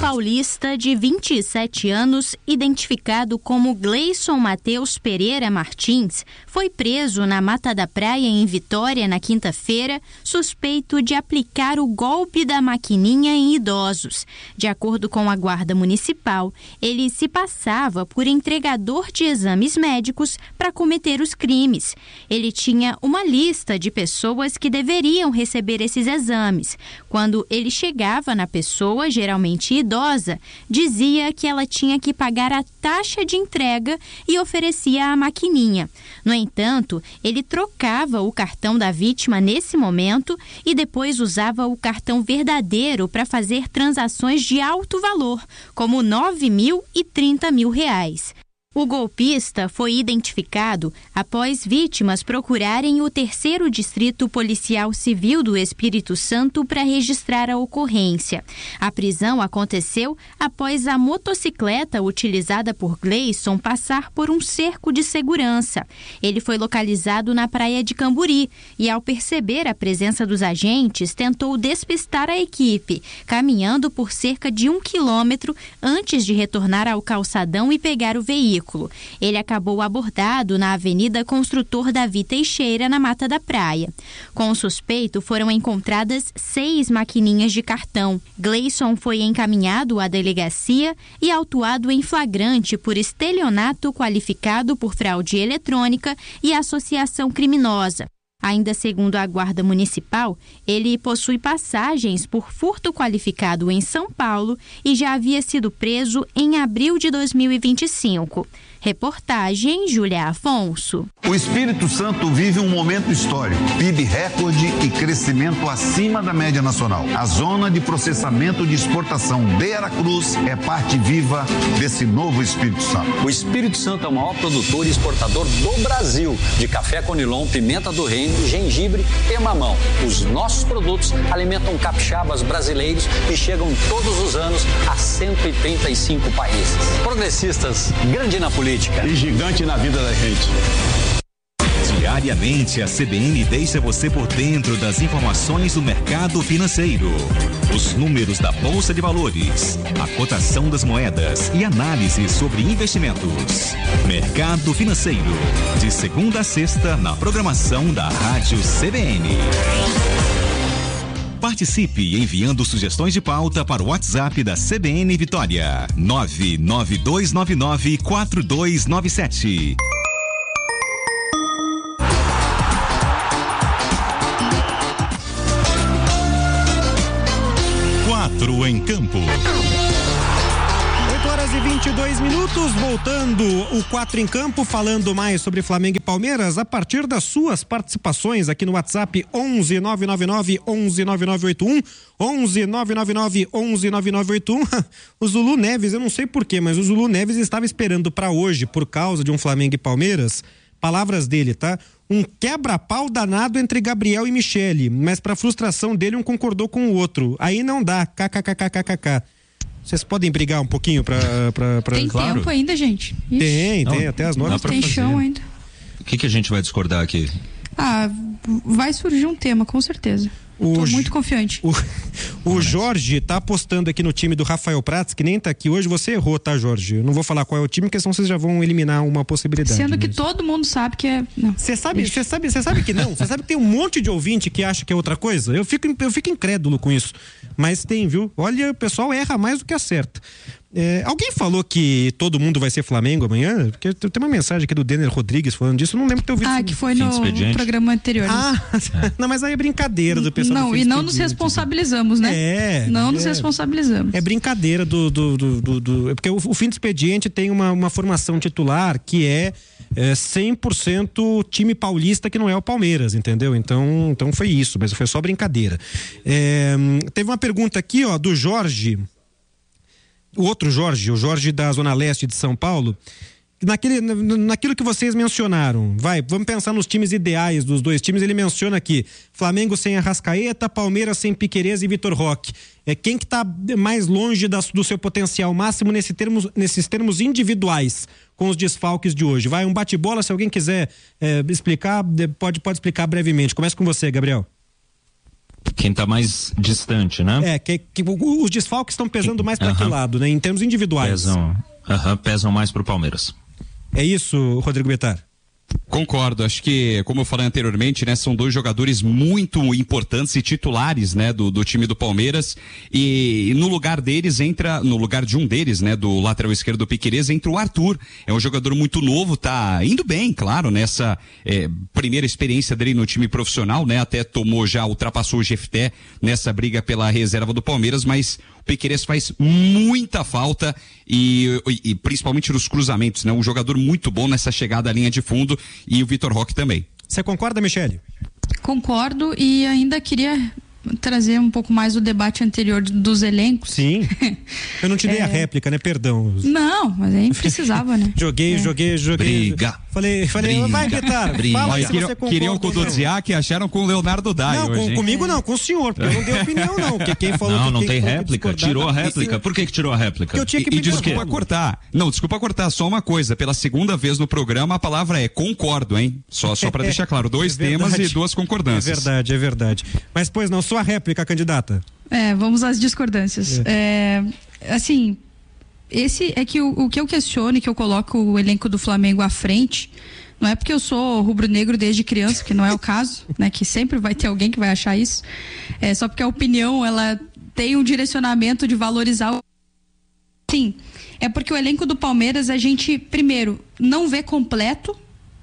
paulista de 27 anos, identificado como Gleison Matheus Pereira Martins, foi preso na Mata da Praia, em Vitória, na quinta-feira, suspeito de aplicar o golpe da maquininha em idosos. De acordo com a Guarda Municipal, ele se passava por entregador de exames médicos para cometer os crimes. Ele tinha uma lista de pessoas que deveriam receber esses exames. Quando ele chegava na pessoa, geralmente idosa, dizia que ela tinha que pagar a taxa de entrega e oferecia a maquininha. No entanto, ele trocava o cartão da vítima nesse momento e depois usava o cartão verdadeiro para fazer transações de alto valor, como R$9.000 e R$30.000. O golpista foi identificado após vítimas procurarem o 3º Distrito Policial Civil do Espírito Santo para registrar a ocorrência. A prisão aconteceu após a motocicleta utilizada por Gleison passar por um cerco de segurança. Ele foi localizado na praia de Camburi e, ao perceber a presença dos agentes, tentou despistar a equipe, caminhando por cerca de 1 quilômetro antes de retornar ao calçadão e pegar o veículo. Ele acabou abordado na Avenida Construtor Davi Teixeira, na Mata da Praia. Com o suspeito foram encontradas 6 maquininhas de cartão. Gleison foi encaminhado à delegacia e autuado em flagrante por estelionato qualificado por fraude eletrônica e associação criminosa. Ainda segundo a Guarda Municipal, ele possui passagens por furto qualificado em São Paulo e já havia sido preso em abril de 2025. Reportagem Júlia Afonso. O Espírito Santo vive um momento histórico, PIB recorde e crescimento acima da média nacional. A zona de processamento de exportação de Aracruz é parte viva desse novo Espírito Santo. O Espírito Santo é o maior produtor e exportador do Brasil de café conilon, pimenta do reino, gengibre e mamão. Os nossos produtos alimentam capixabas brasileiros e chegam todos os anos a 135 países. Progressistas, grande na política e gigante na vida da gente. Diariamente, a CBN deixa você por dentro das informações do mercado financeiro. Os números da Bolsa de Valores, a cotação das moedas e análise sobre investimentos. Mercado Financeiro, de segunda a sexta, na programação da Rádio CBN. Participe enviando sugestões de pauta para o WhatsApp da CBN Vitória, 992994297. Quatro em campo. 8h22, voltando o 4 em campo, falando mais sobre Flamengo e Palmeiras a partir das suas participações aqui no WhatsApp 11 999 11 9981, 11 999 11 9981. O Zulu Neves, eu não sei porquê, mas o Zulu Neves estava esperando para hoje, por causa de um Flamengo e Palmeiras, palavras dele, tá? Um quebra-pau danado entre Gabriel e Michele, mas para frustração dele um concordou com o outro. Aí não dá, kkkkkk. Vocês podem brigar um pouquinho pra Tem claro. Tempo ainda, gente? Ixi. Tem, até as 9. Tem chão ainda. O que a gente vai discordar aqui? Vai surgir um tema, com certeza. Tô muito confiante. O Jorge tá apostando aqui no time do Rafael Prats, que nem tá aqui hoje. Você errou, tá, Jorge? Eu não vou falar qual é o time, porque senão vocês já vão eliminar uma possibilidade. Sendo que todo mundo sabe que é... Você sabe que não? Você sabe que tem um monte de ouvinte que acha que é outra coisa? Eu fico incrédulo com isso. Mas tem, viu? Olha, o pessoal erra mais do que acerta. Alguém falou que todo mundo vai ser Flamengo amanhã? Porque tem uma mensagem aqui do Denner Rodrigues falando disso, eu não lembro de ter ouvido. Que foi no programa anterior. Não, mas aí é brincadeira do pessoal. Não, e não nos responsabilizamos, né? Nos responsabilizamos. É brincadeira porque o fim de expediente tem uma formação titular que é 100% time paulista, que não é o Palmeiras, entendeu? Então foi isso, mas foi só brincadeira. Teve uma pergunta aqui, ó, do Jorge. O outro Jorge, o Jorge da Zona Leste de São Paulo, naquilo que vocês mencionaram, vamos pensar nos times ideais dos dois times. Ele menciona aqui: Flamengo sem Arrascaeta, Palmeiras sem Piquerez e Vitor Roque. Quem que tá mais longe do seu potencial máximo nesses termos individuais, com os desfalques de hoje? Um bate-bola, se alguém quiser explicar, pode explicar brevemente. Começa com você, Gabriel. Quem tá mais distante, né? Que os desfalques estão pesando mais para que lado, né? Em termos individuais. Pesam mais pro Palmeiras. É isso, Rodrigo Bittar? Concordo, acho que, como eu falei anteriormente, né, são 2 jogadores muito importantes e titulares, né, do time do Palmeiras, e no lugar de um deles, né, do lateral esquerdo do Piquerez, entra o Arthur. É um jogador muito novo, tá indo bem, claro, nessa primeira experiência dele no time profissional, né, até ultrapassou o Jefté nessa briga pela reserva do Palmeiras, mas o Piquerez faz muita falta e principalmente nos cruzamentos, né, um jogador muito bom nessa chegada à linha de fundo, e o Vitor Roque também. Você concorda, Michele? Concordo, e ainda queria trazer um pouco mais do debate anterior dos elencos. Sim. Eu não te dei a réplica, né? Perdão. Não, mas aí precisava, né? Joguei. Briga. Falei, vai, Bittar. Fala se você concorda. Queriam com o Dudziak e acharam com o Leonardo Dai hoje. Não, comigo não, com o senhor, porque eu não dei opinião, não. Porque quem falou não tem réplica. Tirou a réplica. Por que tirou a réplica? Porque eu tinha que me desculpa cortar. Não, desculpa cortar, só uma coisa. Pela segunda vez no programa, a palavra é concordo, hein? Só pra deixar claro, 2 temas e 2 concordâncias. É verdade. Mas, pois não, sua réplica, candidata. Vamos às discordâncias. Assim, esse é que o que eu questiono e que eu coloco o elenco do Flamengo à frente, não é porque eu sou rubro-negro desde criança, que não é o caso, né? Que sempre vai ter alguém que vai achar isso. É só porque a opinião, ela tem um direcionamento de valorizar. Sim, é porque o elenco do Palmeiras a gente, primeiro, não vê completo,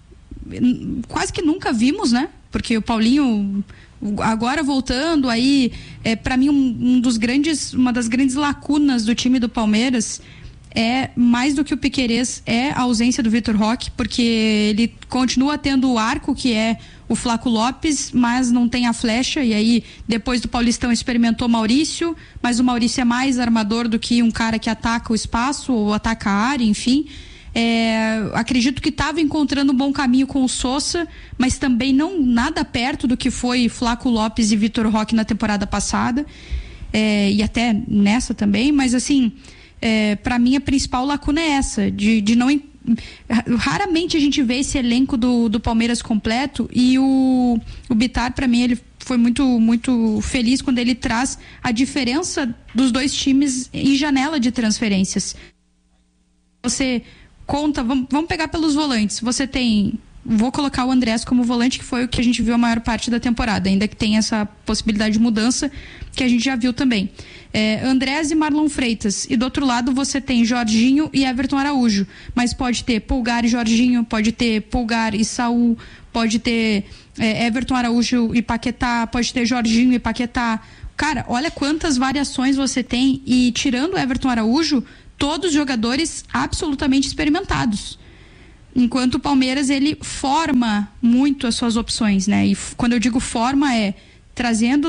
quase que nunca vimos, né? Porque o Paulinho, agora voltando aí, para mim uma das grandes lacunas do time do Palmeiras é, mais do que o Piquerez, é a ausência do Vitor Roque, porque ele continua tendo o arco que é o Flaco Lopes, mas não tem a flecha, e aí depois do Paulistão experimentou Maurício, mas o Maurício é mais armador do que um cara que ataca o espaço ou ataca a área, enfim. Acredito que estava encontrando um bom caminho com o Sousa, mas também não nada perto do que foi Flaco Lopes e Vitor Roque na temporada passada, e até nessa também, mas assim, para mim a principal lacuna é essa, de não. Raramente a gente vê esse elenco do Palmeiras completo, e o Bittar, para mim, ele foi muito, muito feliz quando ele traz a diferença dos 2 times em janela de transferências. Você conta, vamos pegar pelos volantes. Você tem, vou colocar o Andrés como volante, que foi o que a gente viu a maior parte da temporada, ainda que tem essa possibilidade de mudança que a gente já viu também. Andrés e Marlon Freitas, e do outro lado você tem Jorginho e Everton Araújo, mas pode ter Pulgar e Jorginho, pode ter Pulgar e Saul, pode ter Everton Araújo e Paquetá, pode ter Jorginho e Paquetá. Cara, olha quantas variações você tem, e tirando o Everton Araújo, todos os jogadores absolutamente experimentados. Enquanto o Palmeiras, ele forma muito as suas opções, né? E quando eu digo forma, trazendo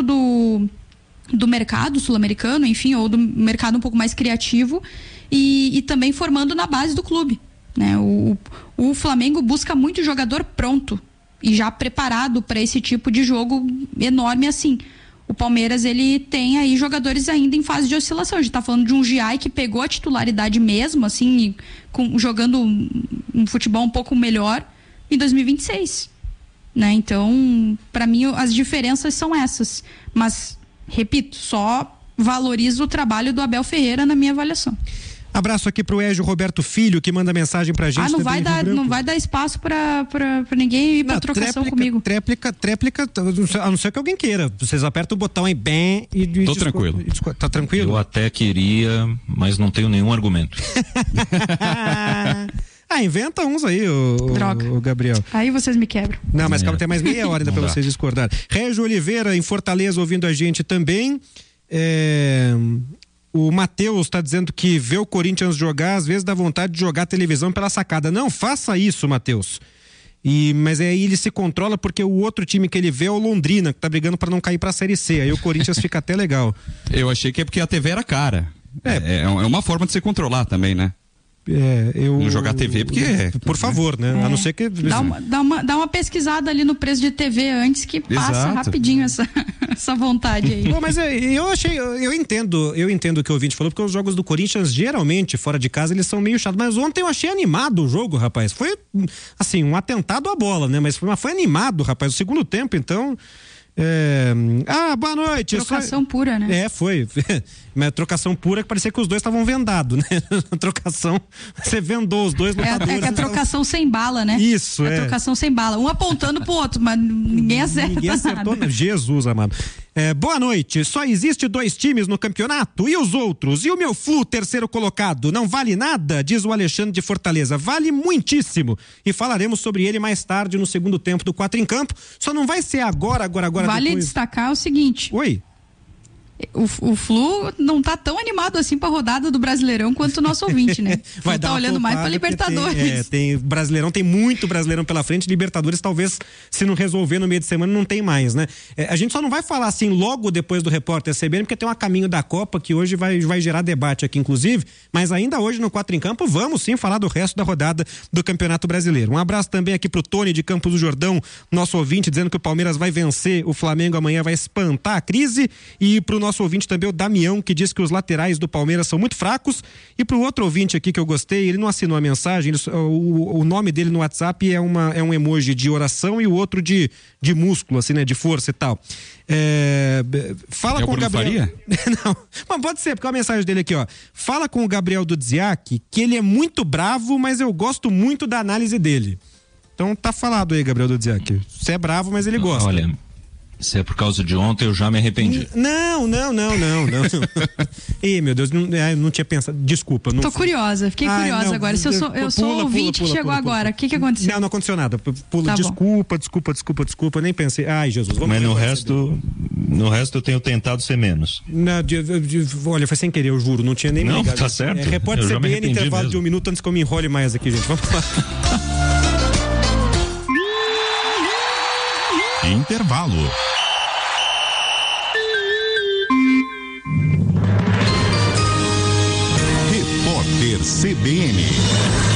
do mercado sul-americano, enfim, ou do mercado um pouco mais criativo, e também formando na base do clube, né? O Flamengo busca muito jogador pronto e já preparado para esse tipo de jogo enorme assim. O Palmeiras, ele tem aí jogadores ainda em fase de oscilação. A gente tá falando de um Giai que pegou a titularidade mesmo, assim, jogando um futebol um pouco melhor em 2026, né? Então, para mim, as diferenças são essas. Mas, repito, só valorizo o trabalho do Abel Ferreira na minha avaliação. Abraço aqui pro Égio Roberto Filho, que manda mensagem pra gente. Não vai dar espaço pra ninguém ir pra trocação comigo. Tréplica, a não ser que alguém queira. Vocês apertam o botão aí, bem, e tô tranquilo. Tá tranquilo? Eu até queria, mas não tenho nenhum argumento. Inventa uns aí, o Gabriel. Aí vocês me quebram. Não, mas calma, tem mais meia hora ainda pra vocês discordarem. Régio Oliveira, em Fortaleza, ouvindo a gente também. O Matheus está dizendo que vê o Corinthians jogar, às vezes dá vontade de jogar televisão pela sacada. Não, faça isso, Matheus. Mas aí ele se controla porque o outro time que ele vê é o Londrina, que tá brigando para não cair pra Série C. Aí o Corinthians fica até legal. Eu achei que é porque a TV era cara. É uma forma de se controlar também, né? Não jogar TV porque por favor, né? A não ser que dá uma pesquisada ali no preço de TV antes, que passa rapidinho essa vontade aí. Não, mas eu entendo o que o ouvinte falou, porque os jogos do Corinthians geralmente fora de casa eles são meio chatos, mas ontem eu achei animado o jogo, rapaz. Foi assim, um atentado à bola, né? Mas foi animado, rapaz, o segundo tempo, então Boa noite. Trocação pura, né? Foi. Mas trocação pura que parecia que os dois estavam vendados, né? Trocação, você vendou os dois lutadores. É a trocação sem bala, né? Isso, a trocação sem bala. Um apontando pro outro, mas ninguém acerta. Ninguém acertou, nada. Jesus amado. Boa noite. Só existe 2 times no campeonato e os outros? E o meu Flu, terceiro colocado, não vale nada? Diz o Alexandre de Fortaleza. Vale muitíssimo. E falaremos sobre ele mais tarde no segundo tempo do 4 em Campo. Só não vai ser agora. Vale depois... destacar o seguinte. Oi. O Flu não tá tão animado assim pra rodada do Brasileirão quanto o nosso ouvinte, né? Vai tá olhando mais pra Libertadores. Tem Brasileirão, tem muito Brasileirão pela frente. Libertadores, talvez, se não resolver no meio de semana, não tem mais, né? A gente só não vai falar assim logo depois do repórter CBN, porque tem um a caminho da Copa que hoje vai gerar debate aqui, inclusive. Mas ainda hoje no 4 em Campo, vamos sim falar do resto da rodada do Campeonato Brasileiro. Um abraço também aqui pro Tony de Campos do Jordão, nosso ouvinte, dizendo que o Palmeiras vai vencer, o Flamengo amanhã vai espantar a crise. E pro nosso ouvinte também, o Damião, que diz que os laterais do Palmeiras são muito fracos. E pro outro ouvinte aqui que eu gostei, ele não assinou a mensagem, o nome dele no WhatsApp é um emoji de oração e o outro de músculo, assim, né, de força e tal. Fala com o Gabriel. Não, mas pode ser, porque a mensagem dele aqui, ó. Fala com o Gabriel Dudziak que ele é muito bravo, mas eu gosto muito da análise dele. Então tá falado aí, Gabriel Dudziak. Você é bravo, mas ele gosta. Olha, se é por causa de ontem, eu já me arrependi. Não. Ih, meu Deus, não tinha pensado. Desculpa. Tô curiosa, fiquei curiosa não, agora. Se eu sou ouvinte que chegou agora, o que aconteceu? Não aconteceu nada. Tá Desculpa, nem pensei. Ai, Jesus. Mas no resto eu tenho tentado ser menos. Olha, foi sem querer, eu juro, não tinha nem Não, ligado. tá certo. Repórter CBN, intervalo de 1 minuto antes que eu me enrole mais aqui, gente. Vamos lá. Intervalo. Repórter CBN.